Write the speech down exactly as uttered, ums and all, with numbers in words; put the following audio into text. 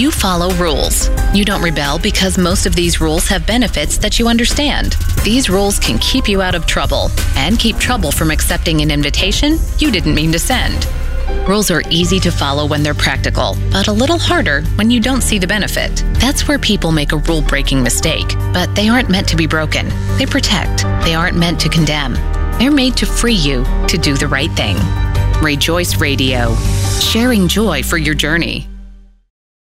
You follow rules. You don't rebel because most of these rules have benefits that you understand. These rules can keep you out of trouble and keep trouble from accepting an invitation you didn't mean to send. Rules are easy to follow when they're practical, but a little harder when you don't see the benefit. That's where people make a rule-breaking mistake, but they aren't meant to be broken. They protect. They aren't meant to condemn. They're made to free you to do the right thing. Rejoice Radio, sharing joy for your journey.